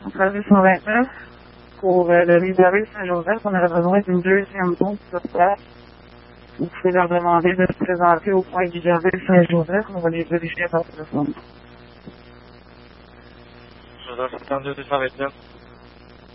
Service 129, pour le Rive-de-Rue Saint-Joseph, on aurait besoin d'une deuxième pause sur place. Vous pouvez leur demander de se présenter au point Rive-de-Rue Saint-Joseph, on va les vérifier par téléphone. Joseph 72 229.